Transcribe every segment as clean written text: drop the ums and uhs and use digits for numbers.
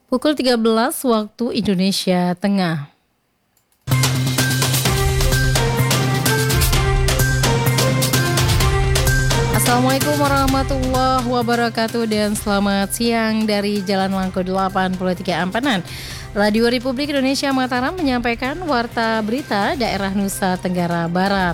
Pukul 13 waktu Indonesia Tengah. Assalamualaikum warahmatullahi wabarakatuh dan selamat siang dari Jalan Langko 83 Ampanan. Radio Republik Indonesia Mataram menyampaikan warta berita daerah Nusa Tenggara Barat.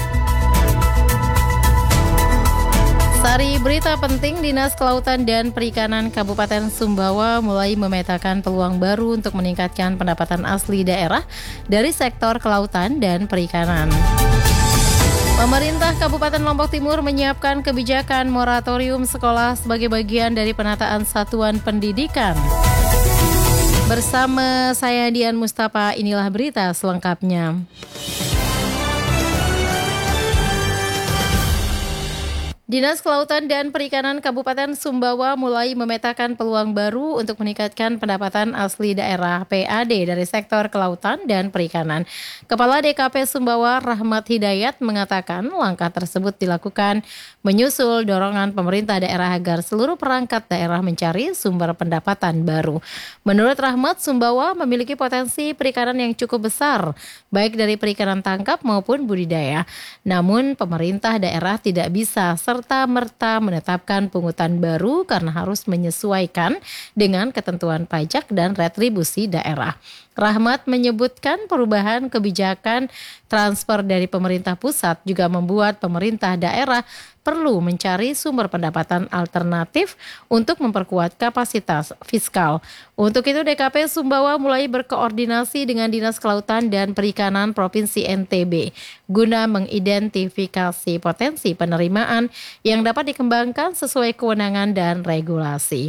Sari berita penting, Dinas Kelautan dan Perikanan Kabupaten Sumbawa mulai memetakan peluang baru untuk meningkatkan pendapatan asli daerah dari sektor kelautan dan perikanan. Pemerintah Kabupaten Lombok Timur menyiapkan kebijakan moratorium sekolah sebagai bagian dari penataan satuan pendidikan. Bersama saya Dian Mustafa, inilah berita selengkapnya. Dinas Kelautan dan Perikanan Kabupaten Sumbawa mulai memetakan peluang baru untuk meningkatkan pendapatan asli daerah PAD dari sektor kelautan dan perikanan. Kepala DKP Sumbawa Rahmat Hidayat mengatakan langkah tersebut dilakukan menyusul dorongan pemerintah daerah agar seluruh perangkat daerah mencari sumber pendapatan baru. Menurut Rahmat, Sumbawa memiliki potensi perikanan yang cukup besar, baik dari perikanan tangkap maupun budidaya. Namun pemerintah daerah tidak bisa serta-merta menetapkan pungutan baru karena harus menyesuaikan dengan ketentuan pajak dan retribusi daerah. Rahmat menyebutkan perubahan kebijakan transfer dari pemerintah pusat juga membuat pemerintah daerah perlu mencari sumber pendapatan alternatif untuk memperkuat kapasitas fiskal. Untuk itu DKP Sumbawa mulai berkoordinasi dengan Dinas Kelautan dan Perikanan Provinsi NTB guna mengidentifikasi potensi penerimaan yang dapat dikembangkan sesuai kewenangan dan regulasi.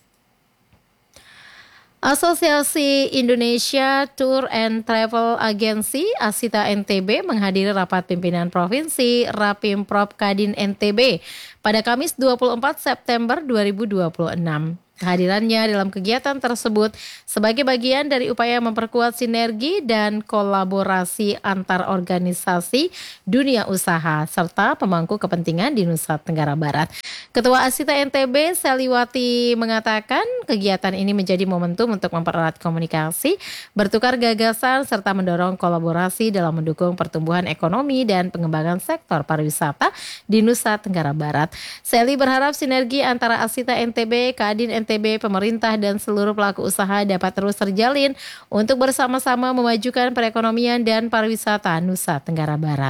Asosiasi Indonesia Tour and Travel Agency (ASITA) NTB menghadiri rapat pimpinan provinsi Rapimprop Kadin NTB pada Kamis 24 September 2026. Kehadirannya dalam kegiatan tersebut sebagai bagian dari upaya memperkuat sinergi dan kolaborasi antar organisasi dunia usaha serta pemangku kepentingan di Nusa Tenggara Barat. Ketua ASITA NTB Seliwati mengatakan kegiatan ini menjadi momentum untuk mempererat komunikasi, bertukar gagasan serta mendorong kolaborasi dalam mendukung pertumbuhan ekonomi dan pengembangan sektor pariwisata di Nusa Tenggara Barat. Seli berharap sinergi antara ASITA NTB, Kadin NTB, pemerintah dan seluruh pelaku usaha dapat terus terjalin untuk bersama-sama memajukan perekonomian dan pariwisata Nusa Tenggara Barat.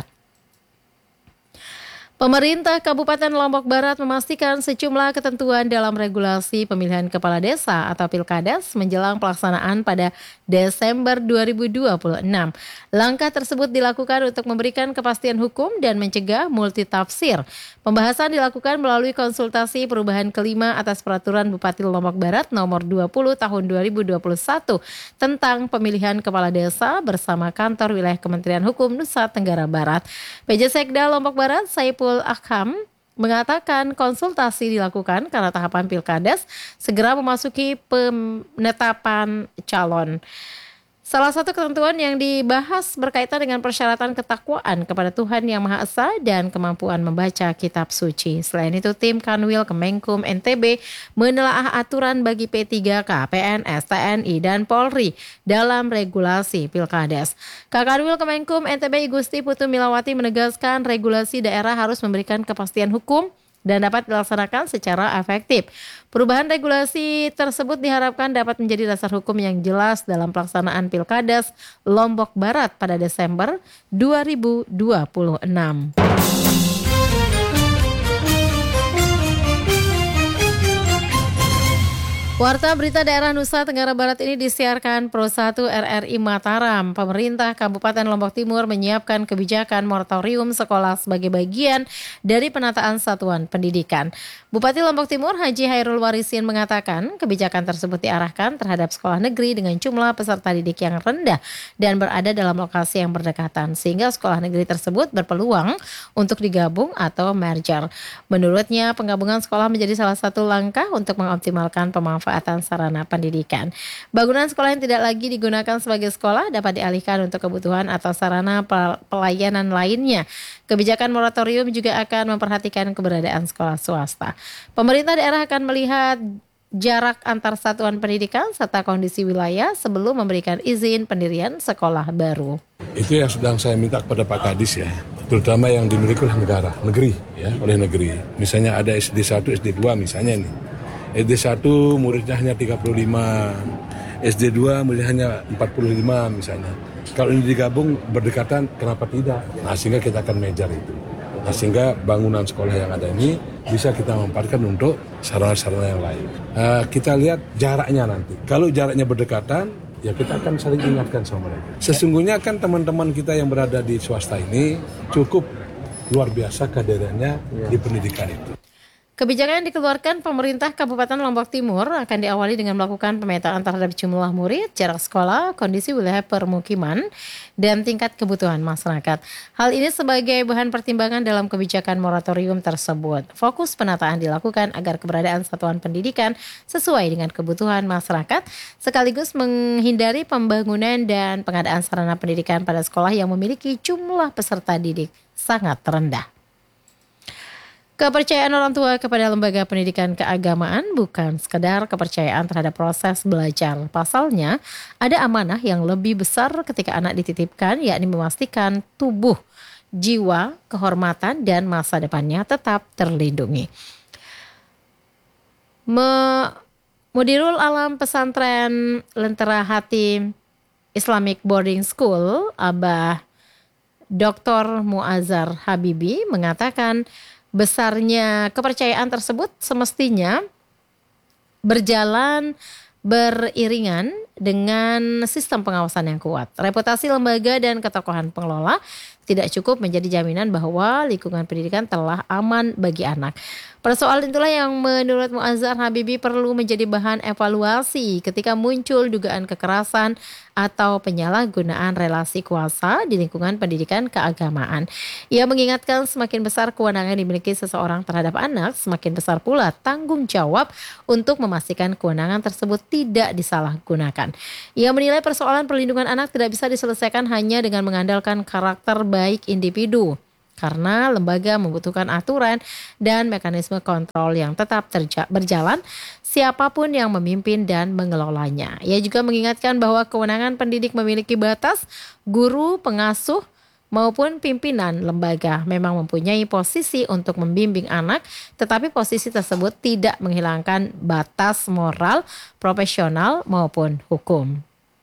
Pemerintah Kabupaten Lombok Barat memastikan sejumlah ketentuan dalam regulasi pemilihan kepala desa atau Pilkades menjelang pelaksanaan pada Desember 2026. Langkah tersebut dilakukan untuk memberikan kepastian hukum dan mencegah multitafsir. Pembahasan dilakukan melalui konsultasi perubahan kelima atas Peraturan Bupati Lombok Barat nomor 20 tahun 2021 tentang pemilihan kepala desa bersama kantor wilayah Kementerian Hukum Nusa Tenggara Barat. PJ Sekda Lombok Barat Saipul Akham mengatakan konsultasi dilakukan karena tahapan Pilkades segera memasuki penetapan calon. Salah satu ketentuan yang dibahas berkaitan dengan persyaratan ketakwaan kepada Tuhan Yang Maha Esa dan kemampuan membaca kitab suci. Selain itu, tim Kanwil Kemenkum NTB menelaah aturan bagi P3K, PNS, TNI, dan Polri dalam regulasi Pilkades. Kanwil Kemenkum NTB Igusti Putu Milawati menegaskan regulasi daerah harus memberikan kepastian hukum dan dapat dilaksanakan secara efektif. Perubahan regulasi tersebut diharapkan dapat menjadi dasar hukum yang jelas dalam pelaksanaan Pilkades Lombok Barat pada Desember 2026. Warta berita daerah Nusa Tenggara Barat ini disiarkan Pro 1 RRI Mataram. Pemerintah Kabupaten Lombok Timur menyiapkan kebijakan moratorium sekolah sebagai bagian dari penataan satuan pendidikan. Bupati Lombok Timur Haji Hairul Warisin mengatakan kebijakan tersebut diarahkan terhadap sekolah negeri dengan jumlah peserta didik yang rendah dan berada dalam lokasi yang berdekatan sehingga sekolah negeri tersebut berpeluang untuk digabung atau merger. Menurutnya penggabungan sekolah menjadi salah satu langkah untuk mengoptimalkan pemanfaatan sarana pendidikan. Bangunan sekolah yang tidak lagi digunakan sebagai sekolah dapat dialihkan untuk kebutuhan atau sarana pelayanan lainnya. Kebijakan moratorium juga akan memperhatikan keberadaan sekolah swasta. Pemerintah daerah akan melihat jarak antar satuan pendidikan serta kondisi wilayah sebelum memberikan izin pendirian sekolah baru. Itu yang sedang saya minta kepada Pak Kadis ya, terutama yang dimiliki oleh negeri ya, oleh negeri. Misalnya ada SD 1, SD 2 misalnya nih. SD 1 muridnya hanya 35, SD 2 muridnya hanya 45 misalnya. Kalau ini digabung berdekatan, kenapa tidak? Nah, sehingga kita akan mejar itu. Nah, sehingga bangunan sekolah yang ada ini bisa kita manfaatkan untuk sarana-sarana yang lain. Kita lihat jaraknya nanti. Kalau jaraknya berdekatan, ya kita akan saling ingatkan sama mereka. Sesungguhnya kan teman-teman kita yang berada di swasta ini cukup luar biasa kadernya di pendidikan itu. Kebijakan yang dikeluarkan pemerintah Kabupaten Lombok Timur akan diawali dengan melakukan pemetaan terhadap jumlah murid, jarak sekolah, kondisi wilayah permukiman, dan tingkat kebutuhan masyarakat. Hal ini sebagai bahan pertimbangan dalam kebijakan moratorium tersebut. Fokus penataan dilakukan agar keberadaan satuan pendidikan sesuai dengan kebutuhan masyarakat, sekaligus menghindari pembangunan dan pengadaan sarana pendidikan pada sekolah yang memiliki jumlah peserta didik sangat rendah. Kepercayaan orang tua kepada lembaga pendidikan keagamaan bukan sekedar kepercayaan terhadap proses belajar. Pasalnya, ada amanah yang lebih besar ketika anak dititipkan, yakni memastikan tubuh, jiwa, kehormatan, dan masa depannya tetap terlindungi. Mudirul Alam Pesantren Lentera Hati Islamic Boarding School, Abah Dr. Muazzar Habibi mengatakan, besarnya kepercayaan tersebut semestinya berjalan beriringan dengan sistem pengawasan yang kuat. Reputasi lembaga dan ketokohan pengelola tidak cukup menjadi jaminan bahwa lingkungan pendidikan telah aman bagi anak. Persoalan itulah yang menurut Muazzar Habibi perlu menjadi bahan evaluasi ketika muncul dugaan kekerasan atau penyalahgunaan relasi kuasa di lingkungan pendidikan keagamaan. Ia mengingatkan semakin besar kewenangan dimiliki seseorang terhadap anak, semakin besar pula tanggung jawab untuk memastikan kewenangan tersebut tidak disalahgunakan. Ia menilai persoalan perlindungan anak tidak bisa diselesaikan hanya dengan mengandalkan karakter baik individu, karena lembaga membutuhkan aturan dan mekanisme kontrol yang tetap berjalan siapapun yang memimpin dan mengelolanya. Ia juga mengingatkan bahwa kewenangan pendidik memiliki batas, guru, pengasuh, maupun pimpinan lembaga memang mempunyai posisi untuk membimbing anak, tetapi posisi tersebut tidak menghilangkan batas moral, profesional, maupun hukum.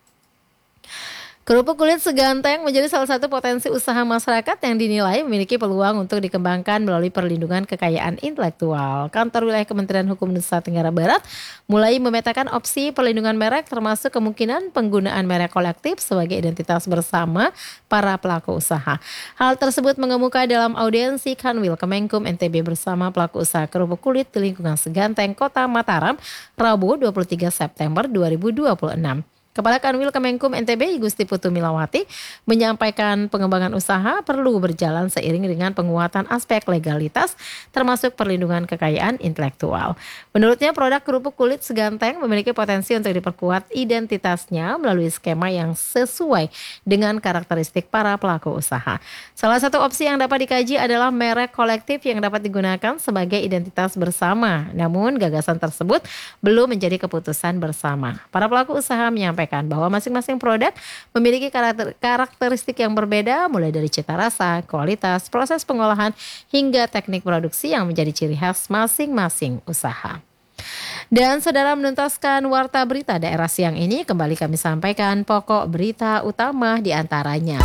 Kerupuk kulit seganteng menjadi salah satu potensi usaha masyarakat yang dinilai memiliki peluang untuk dikembangkan melalui perlindungan kekayaan intelektual. Kantor Wilayah Kementerian Hukum Nusa Tenggara Barat mulai memetakan opsi perlindungan merek, termasuk kemungkinan penggunaan merek kolektif sebagai identitas bersama para pelaku usaha. Hal tersebut mengemuka dalam audiensi Kanwil Kemenkum NTB bersama pelaku usaha kerupuk kulit di lingkungan Seganteng, Kota Mataram, Rabu 23 September 2026. Kepala Kanwil Kemenkum NTB Gusti Putu Milawati menyampaikan pengembangan usaha perlu berjalan seiring dengan penguatan aspek legalitas termasuk perlindungan kekayaan intelektual. Menurutnya produk kerupuk kulit Seganteng memiliki potensi untuk diperkuat identitasnya melalui skema yang sesuai dengan karakteristik para pelaku usaha. Salah satu opsi yang dapat dikaji adalah merek kolektif yang dapat digunakan sebagai identitas bersama. Namun gagasan tersebut belum menjadi keputusan bersama. Para pelaku usaha menyampaikan bahwa masing-masing produk memiliki karakteristik yang berbeda, mulai dari cita rasa, kualitas, proses pengolahan, hingga teknik produksi yang menjadi ciri khas masing-masing usaha. Dan saudara, menuntaskan Warta Berita Daerah siang ini, kembali kami sampaikan pokok berita utama di antaranya.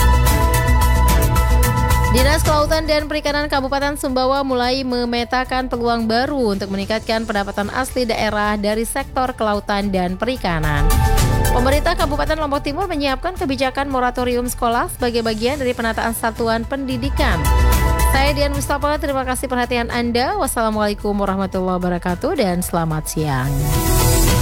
Dinas Kelautan dan Perikanan Kabupaten Sumbawa mulai memetakan peluang baru untuk meningkatkan pendapatan asli daerah dari sektor kelautan dan perikanan. Pemerintah Kabupaten Lombok Timur menyiapkan kebijakan moratorium sekolah sebagai bagian dari penataan satuan pendidikan. Saya Dian Mustafa, terima kasih perhatian Anda. Wassalamualaikum warahmatullahi wabarakatuh dan selamat siang.